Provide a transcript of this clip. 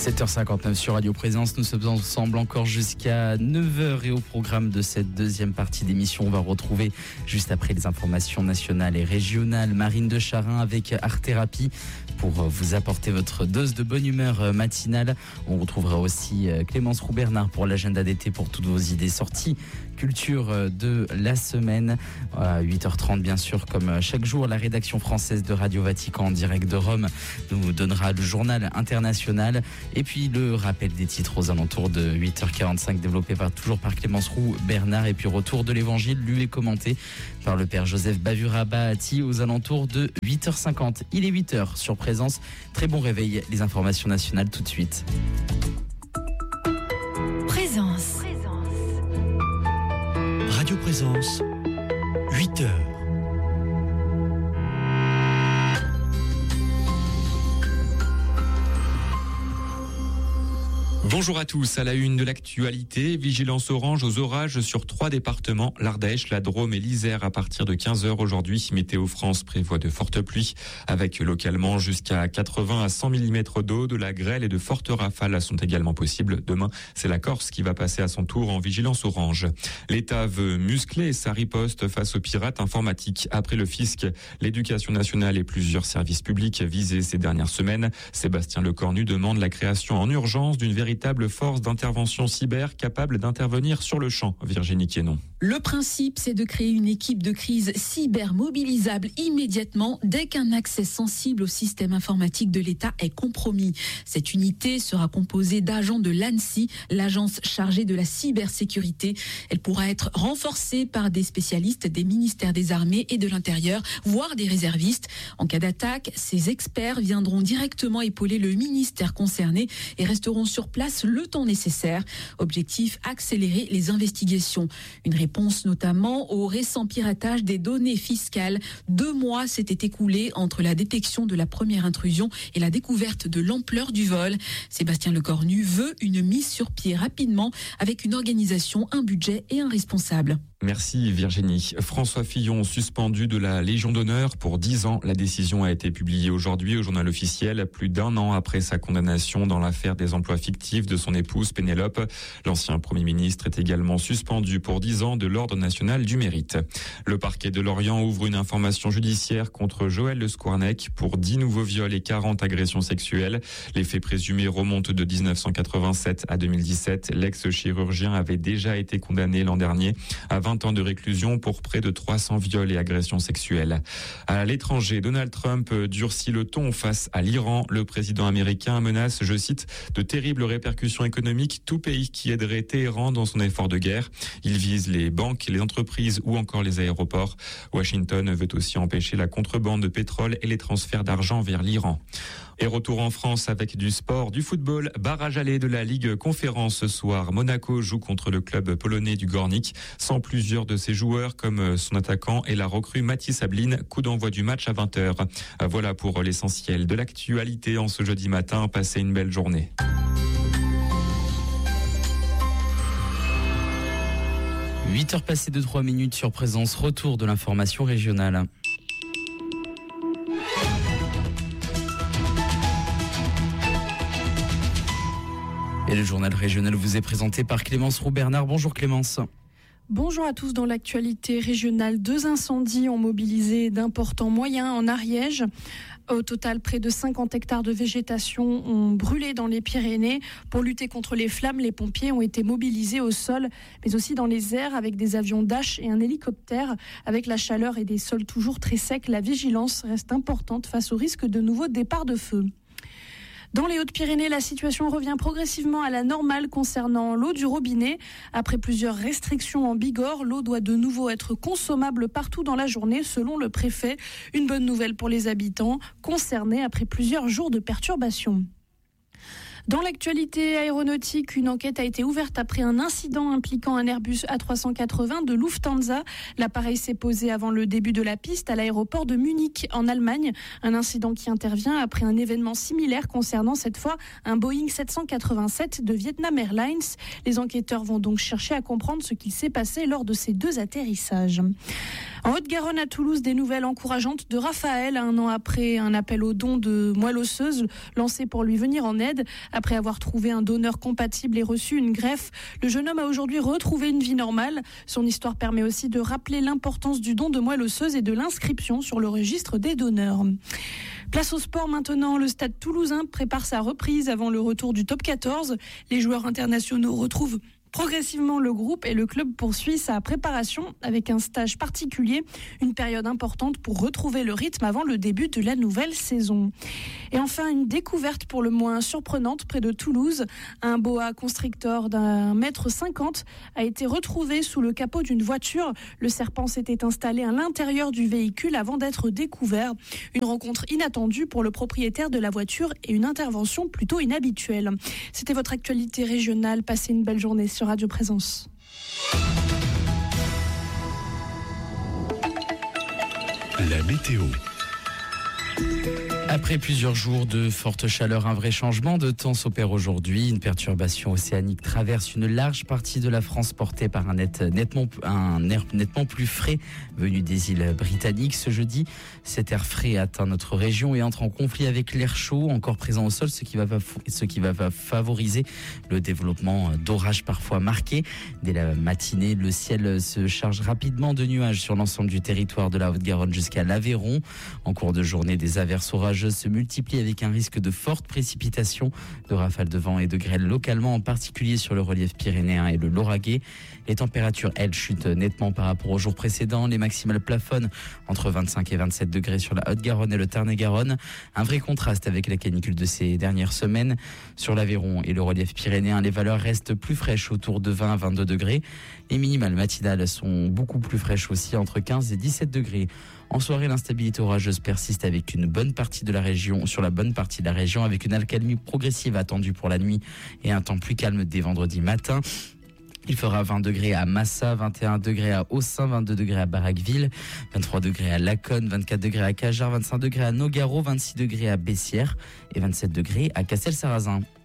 7h59 sur Radio Présence, nous sommes ensemble encore jusqu'à 9h et au programme de cette deuxième partie d'émission, on va retrouver juste après les informations nationales et régionales Marine de Charin avec Art Thérapie pour vous apporter votre dose de bonne humeur matinale. On retrouvera aussi Clémence Roux-Bernard pour l'agenda d'été pour toutes vos idées sorties culture de la semaine. À 8h30 bien sûr, comme chaque jour, la rédaction française de Radio Vatican en direct de Rome nous donnera le journal international et puis le rappel des titres aux alentours de 8h45 développé toujours par Clémence Roux-Bernard et puis retour de l'évangile lu et commenté par le père Joseph Bavura-Bahati aux alentours de 8h50. Il est 8h sur Présence. Très bon réveil, les informations nationales tout de suite. Présence. Radio Présence, 8h. Bonjour à tous, à la une de l'actualité, vigilance orange aux orages sur 3 départements, l'Ardèche, la Drôme et l'Isère à partir de 15h aujourd'hui. Météo France prévoit de fortes pluies avec localement jusqu'à 80 à 100 mm d'eau, de la grêle et de fortes rafales sont également possibles. Demain, c'est la Corse qui va passer à son tour en vigilance orange. L'État veut muscler sa riposte face aux pirates informatiques. Après le fisc, l'éducation nationale et plusieurs services publics visés ces dernières semaines, Sébastien Lecornu demande la création en urgence d'une véritable force d'intervention cyber capable d'intervenir sur le champ. Virginie Quénon. Le principe, c'est de créer une équipe de crise cyber mobilisable immédiatement dès qu'un accès sensible au système informatique de l'État est compromis. Cette unité sera composée d'agents de l'ANSSI, l'agence chargée de la cybersécurité. Elle pourra être renforcée par des spécialistes des ministères des Armées et de l'Intérieur, voire des réservistes. En cas d'attaque, ces experts viendront directement épauler le ministère concerné et resteront sur place le temps nécessaire. Objectif, accélérer les investigations. Une réponse notamment au récent piratage des données fiscales. 2 mois s'étaient écoulés entre la détection de la première intrusion et la découverte de l'ampleur du vol. Sébastien Lecornu veut une mise sur pied rapidement avec une organisation, un budget et un responsable. Merci Virginie. François Fillon suspendu de la Légion d'honneur pour 10 ans. La décision a été publiée aujourd'hui au journal officiel, plus d'1 an après sa condamnation dans l'affaire des emplois fictifs de son épouse Pénélope. L'ancien Premier ministre est également suspendu pour 10 ans de l'Ordre national du mérite. Le parquet de Lorient ouvre une information judiciaire contre Joël Le Squarnec pour 10 nouveaux viols et 40 agressions sexuelles. Les faits présumés remontent de 1987 à 2017. L'ex-chirurgien avait déjà été condamné l'an dernier à 20 ans de réclusion pour près de 300 viols et agressions sexuelles. À l'étranger, Donald Trump durcit le ton face à l'Iran. Le président américain menace, je cite, de terribles répercussions économiques tout pays qui aiderait Téhéran dans son effort de guerre. Il vise les banques, les entreprises ou encore les aéroports. Washington veut aussi empêcher la contrebande de pétrole et les transferts d'argent vers l'Iran. Et retour en France avec du sport, du football, barrage aller de la Ligue Conférence ce soir. Monaco joue contre le club polonais du Gornik, sans plusieurs de ses joueurs comme son attaquant et la recrue Mathis Ablin. Coup d'envoi du match à 20h. Voilà pour l'essentiel de l'actualité en ce jeudi matin. Passez une belle journée. « 8h passées de 3 minutes sur Présence, retour de l'information régionale. Et le journal régional vous est présenté par Clémence Roux-Bernard. Bonjour Clémence. Bonjour à tous. Dans l'actualité régionale, 2 incendies ont mobilisé d'importants moyens en Ariège. Au total, près de 50 hectares de végétation ont brûlé dans les Pyrénées. Pour lutter contre les flammes, les pompiers ont été mobilisés au sol, mais aussi dans les airs avec des avions Dash et un hélicoptère. Avec la chaleur et des sols toujours très secs, la vigilance reste importante face au risque de nouveaux départs de feu. Dans les Hautes-Pyrénées, la situation revient progressivement à la normale concernant l'eau du robinet. Après plusieurs restrictions en Bigorre, l'eau doit de nouveau être consommable partout dans la journée, selon le préfet. Une bonne nouvelle pour les habitants concernés après plusieurs jours de perturbations. Dans l'actualité aéronautique, une enquête a été ouverte après un incident impliquant un Airbus A380 de Lufthansa. L'appareil s'est posé avant le début de la piste à l'aéroport de Munich en Allemagne. Un incident qui intervient après un événement similaire concernant cette fois un Boeing 787 de Vietnam Airlines. Les enquêteurs vont donc chercher à comprendre ce qui s'est passé lors de ces 2 atterrissages. En Haute-Garonne, à Toulouse, des nouvelles encourageantes de Raphaël, 1 an après un appel aux dons de moelle osseuse lancé pour lui venir en aide. Après avoir trouvé un donneur compatible et reçu une greffe, le jeune homme a aujourd'hui retrouvé une vie normale. Son histoire permet aussi de rappeler l'importance du don de moelle osseuse et de l'inscription sur le registre des donneurs. Place au sport maintenant, le Stade toulousain prépare sa reprise avant le retour du top 14. Les joueurs internationaux retrouvent progressivement le groupe et le club poursuit sa préparation avec un stage particulier, une période importante pour retrouver le rythme avant le début de la nouvelle saison. Et enfin, une découverte pour le moins surprenante près de Toulouse. Un boa constrictor d'1,50 m a été retrouvé sous le capot d'une voiture. Le serpent s'était installé à l'intérieur du véhicule avant d'être découvert. Une rencontre inattendue pour le propriétaire de la voiture et une intervention plutôt inhabituelle. C'était votre actualité régionale. Passez une belle journée sur Radio Présence. La météo. Après plusieurs jours de forte chaleur, un vrai changement de temps s'opère aujourd'hui. Une perturbation océanique traverse une large partie de la France portée par un air nettement plus frais venu des îles britanniques. Ce jeudi, cet air frais atteint notre région et entre en conflit avec l'air chaud encore présent au sol, ce qui va favoriser le développement d'orages parfois marqués. Dès la matinée, le ciel se charge rapidement de nuages sur l'ensemble du territoire de la Haute-Garonne jusqu'à l'Aveyron. En cours de journée, des averses orageuses se multiplient avec un risque de fortes précipitations, de rafales de vent et de grêle localement, en particulier sur le relief pyrénéen et le Lauragais. Les températures, elles, chutent nettement par rapport aux jours précédents. Les maximales plafonnent entre 25 et 27 degrés sur la Haute-Garonne et le Tarn-et-Garonne. Un vrai contraste avec la canicule de ces dernières semaines. Sur l'Aveyron et le relief pyrénéen, les valeurs restent plus fraîches, autour de 20 à 22 degrés. Les minimales matinales sont beaucoup plus fraîches aussi, entre 15 et 17 degrés. En soirée, l'instabilité orageuse persiste avec sur la bonne partie de la région, avec une accalmie progressive attendue pour la nuit et un temps plus calme dès vendredi matin. Il fera 20 degrés à Massa, 21 degrés à Haussin, 22 degrés à Barraqueville, 23 degrés à Laconne, 24 degrés à Cajar, 25 degrés à Nogaro, 26 degrés à Bessières et 27 degrés à Castel-Sarrazin.